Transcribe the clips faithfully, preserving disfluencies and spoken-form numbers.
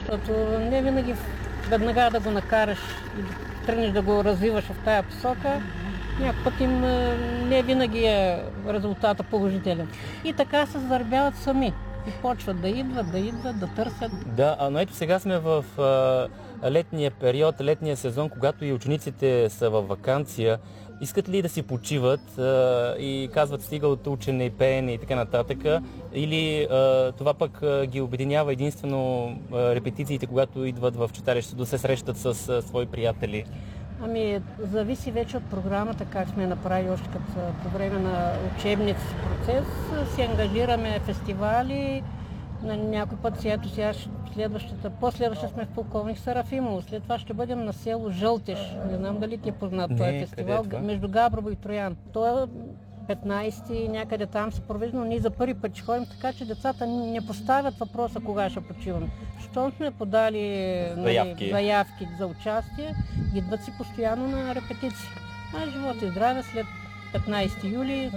Защото не винаги веднага да го накараш и да тръгнеш да го развиваш в тая посока, някой път им не винаги е резултата положителен. И така се зарбяват сами. И почват да идват, да идват, да търсят. Да, но ето сега сме в а, летния период, летния сезон, когато и учениците са във ваканция. Искат ли да си почиват а, и казват стига от учене и пеене и така нататък? Или а, това пък а, ги обединява единствено а, репетициите, когато идват в читалището, да се срещат с а, свои приятели? Ами, зависи вече от програмата, как сме направили още като по време на учебниц процес. Си ангажираме фестивали, на някой път си, ето сега следващата, последваща сме в Полковник Сарафимово, след това ще бъдем на село Жълтеш. Не знам дали ти е познат този фестивал, е между Габрово и Троян. Той е петнайсети, някъде там се провежда, но ние за първи път ще ходим, така че децата не поставят въпроса кога ще почиваме. Щом сме подали заявки. заявки за участие, идват си постоянно на репетиции. А живот и здраве, след петнайсети юли,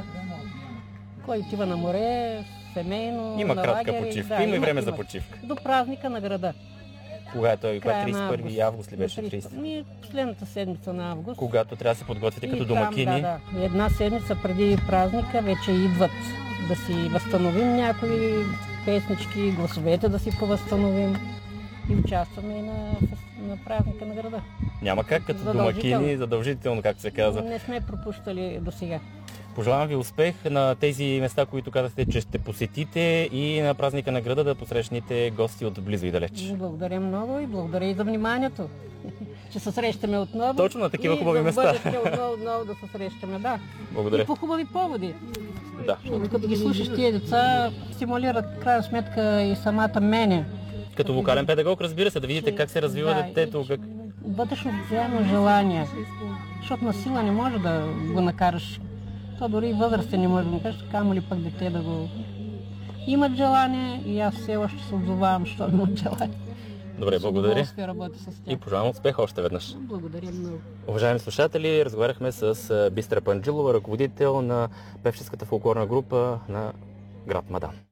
кой отива на море, семейно, има на кратка лагери. почивка, Да, има и време за има. почивка. До празника на града. Кога е той? Кога е Края на трийсет и първи август ли беше? трийсети Ми, последната седмица на август. Когато трябва да се подготвите И като там, домакини. Да, да. Една седмица преди празника вече идват да си възстановим някои песнички, гласовете да си повъзстановим и участваме и на, на празника на града. Няма как като Задължително. домакини, задължително, както се казва. Не сме пропущали до сега. Пожелавам ви успех на тези места, които казахте, че ще посетите, и на празника на града да посрещнете гости от близо и далеч. Благодаря много и благодаря и за вниманието. Че се срещаме отново. Точно на такива и хубави в места. бъдеще отново, отново да се срещаме, да. Благодаря. И по хубави поводи. Да. Като ги слушаш тия деца, стимулират в крайна сметка и самата мене. Като вокален педагог, разбира се, да видите как се развива Да, детето. Как... Вътрешно постоянно желание. Защото на сила не може да го накараш. То дори и възрастен не може да го накараш, камо ли пък дете да го... Имат желание и аз все още се отзовавам, защото имат желание. Добре, благодаря. Работя с тях. И пожелавам успех още веднъж. Благодаря много. Уважаеми слушатели, разговаряхме с Бистра Панжилова, ръководител на певческата фолклорна група на град Мадан.